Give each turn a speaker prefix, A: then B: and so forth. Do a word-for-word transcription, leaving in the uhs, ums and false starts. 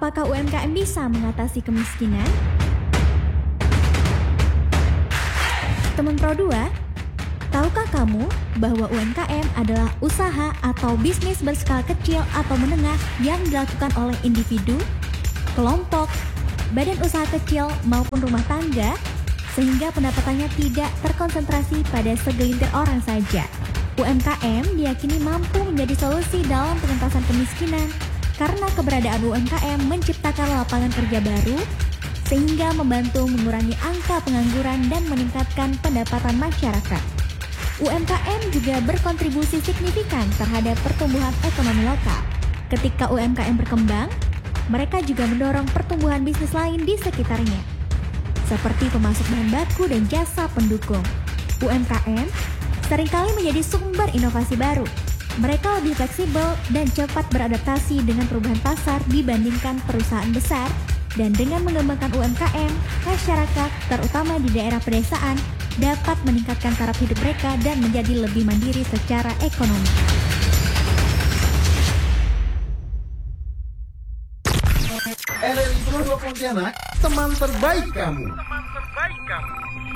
A: Apakah U M K M bisa mengatasi kemiskinan? Teman Pro dua, tahukah kamu bahwa U M K M adalah usaha atau bisnis berskala kecil atau menengah yang dilakukan oleh individu, kelompok, badan usaha kecil maupun rumah tangga, sehingga pendapatannya tidak terkonsentrasi pada segelintir orang saja. U M K M diyakini mampu menjadi solusi dalam pengentasan kemiskinan karena keberadaan U M K M menciptakan lapangan kerja baru, sehingga membantu mengurangi angka pengangguran dan meningkatkan pendapatan masyarakat. U M K M juga berkontribusi signifikan terhadap pertumbuhan ekonomi lokal. Ketika U M K M berkembang, mereka juga mendorong pertumbuhan bisnis lain di sekitarnya, seperti pemasok bahan baku dan jasa pendukung. U M K M seringkali menjadi sumber inovasi baru. Mereka lebih fleksibel dan cepat beradaptasi dengan perubahan pasar dibandingkan perusahaan besar, dan dengan mengembangkan U M K M, masyarakat, terutama di daerah pedesaan, dapat meningkatkan taraf hidup mereka dan menjadi lebih mandiri secara ekonomi.
B: R R I Pro dua Pontianak, teman terbaik kamu.
C: Teman terbaik kamu.